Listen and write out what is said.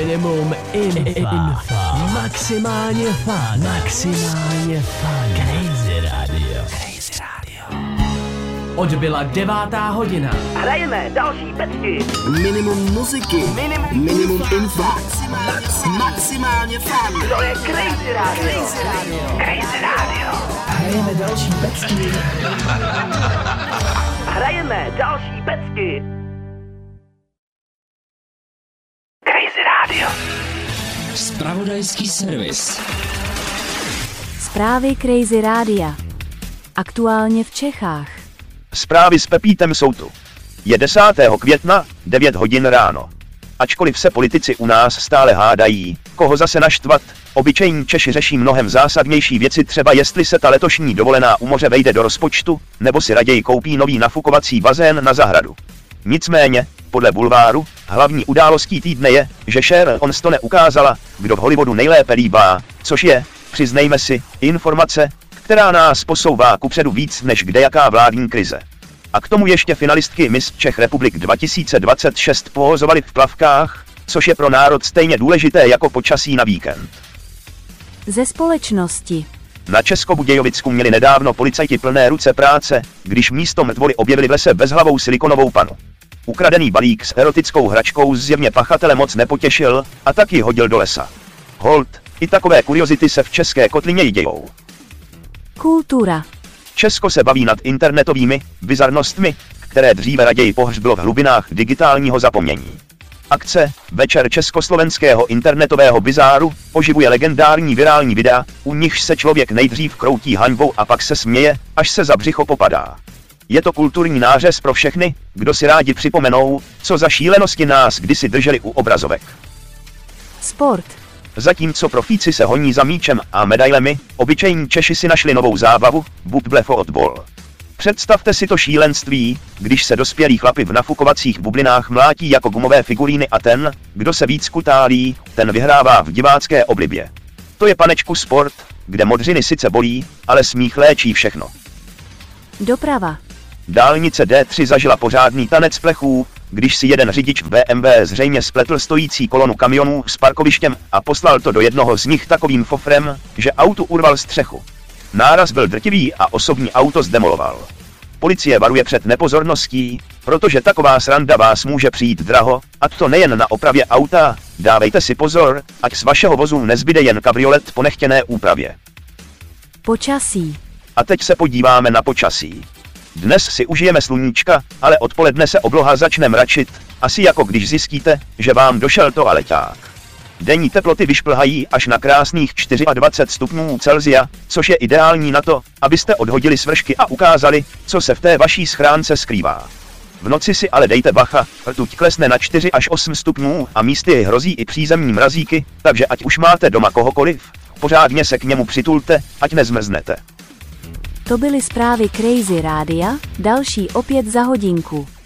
Minimum info. Maximálně fun. Maximálně fun. Crazy Radio. Crazy Radio. Odbyla 9. hodina. Hrajeme další pecky. Minimum muziky. Minimum info. Maximálně fun. To je Crazy Radio. Crazy Radio. Hrajeme další pecky. Hrajeme další pecky. Crazy Radio. Zpravodajský servis. Zprávy Crazy Rádia. Aktuálně v Čechách. Zprávy s Pepítem jsou tu. Je 10. května, 9 hodin ráno. Ačkoliv se politici u nás stále hádají, koho zase naštvat, obyčejní Češi řeší mnohem zásadnější věci, třeba jestli se ta letošní dovolená u moře vejde do rozpočtu, nebo si raději koupí nový nafukovací bazén na zahradu. Nicméně, podle Bulváru, hlavní událostí týdne je, že Sharon Stone ukázala, kdo v Hollywoodu nejlépe líbá, což je, přiznejme si, informace, která nás posouvá kupředu víc než kdejaká vládní krize. A k tomu ještě finalistky Miss Czech Republic 2026 pohozovaly v plavkách, což je pro národ stejně důležité jako počasí na víkend. Ze společnosti. Na Českobudějovicku měli nedávno policajti plné ruce práce, když místo mrtvoly objevili v lese bezhlavou silikonovou panu. Ukradený balík s erotickou hračkou zjevně pachatele moc nepotěšil a tak ji hodil do lesa. Hold, i takové kuriozity se v české kotlině dějou. Kultura. Česko se baví nad internetovými bizarnostmi, které dříve raději pohřbilo v hlubinách digitálního zapomnění. Akce Večer československého internetového bizáru oživuje legendární virální videa, u nichž se člověk nejdřív kroutí hanbou a pak se směje, až se za břicho popadá. Je to kulturní nářez pro všechny, kdo si rádi připomenou, co za šílenosti nás kdysi drželi u obrazovek. Sport. Zatímco profíci se honí za míčem a medailemi, obyčejní Češi si našli novou zábavu, bublefotbal. Představte si to šílenství, když se dospělí chlapi v nafukovacích bublinách mlátí jako gumové figuríny a ten, kdo se víc kutálí, ten vyhrává v divácké oblibě. To je, panečku, sport, kde modřiny sice bolí, ale smích léčí všechno. Doprava. Dálnice D3 zažila pořádný tanec plechů, když si jeden řidič v BMW zřejmě spletl stojící kolonu kamionů s parkovištěm a poslal to do jednoho z nich takovým fofrem, že autu urval střechu. Náraz byl drtivý a osobní auto zdemoloval. Policie varuje před nepozorností, protože taková sranda vás může přijít draho, a to nejen na opravě auta, dávejte si pozor, ať z vašeho vozu nezbyde jen kabriolet po nechtěné úpravě. Počasí. A teď se podíváme na počasí. Dnes si užijeme sluníčka, ale odpoledne se obloha začne mračit, asi jako když zjistíte, že vám došel toaleťák. Denní teploty vyšplhají až na krásných 24 stupňů Celsia, což je ideální na to, abyste odhodili svršky a ukázali, co se v té vaší schránce skrývá. V noci si ale dejte bacha, rtuť klesne na 4 až 8 stupňů a místy hrozí i přízemní mrazíky, takže ať už máte doma kohokoliv, pořádně se k němu přitulte, ať nezmrznete. To byly zprávy Crazy Rádia, další opět za hodinku.